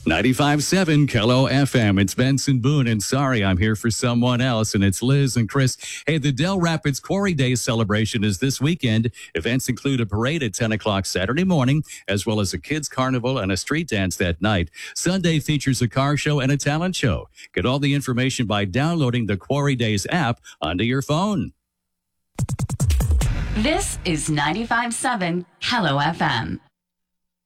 95.7 Kello FM. It's Benson Boone, and sorry, I'm here for someone else, and it's Liz and Chris. Hey, the Del Rapids Quarry Day celebration is this weekend. Events include a parade at 10 o'clock Saturday morning, as well as a kids' carnival and a street dance that night. Sunday features a car show and a talent show. Get all the information by downloading the Quarry Days app onto your phone. This is 95.7 Kello FM.